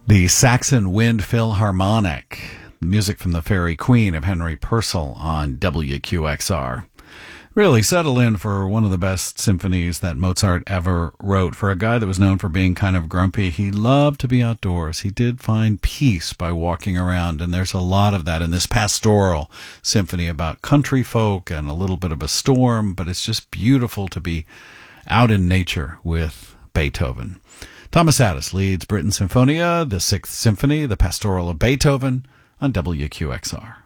The Saxon Wind Philharmonic, music from the Fairy Queen of Henry Purcell on WQXR. Really settle in for one of the best symphonies that Mozart ever wrote. For a guy that was known for being kind of grumpy, he loved to be outdoors. He did find peace by walking around, and there's a lot of that in this pastoral symphony about country folk and a little bit of a storm, but it's just beautiful to be out in nature with Beethoven. Thomas Addis leads Britten Symphonia, the Sixth Symphony, the Pastoral of Beethoven, on WQXR.